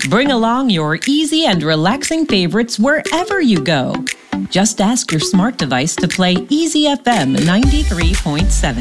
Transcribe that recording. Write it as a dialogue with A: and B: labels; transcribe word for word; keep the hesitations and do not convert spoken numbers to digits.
A: Bring along your easy and relaxing favorites wherever you go. Just ask your smart device to play Easy F M ninety-three point seven.